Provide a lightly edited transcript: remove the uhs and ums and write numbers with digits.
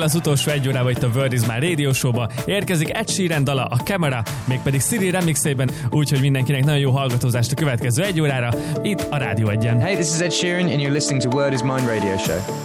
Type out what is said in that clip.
el az utolsó egy órába itt a World is Mine Radio Show-ba. Érkezik Ed Sheeran dala, a Camera, mégpedig Siri remixében, úgyhogy mindenkinek nagyon jó hallgatózást a következő egy órára, itt a Rádió 1-en. Hey, this is Ed Sheeran and you're listening to World is Mine Radio Show.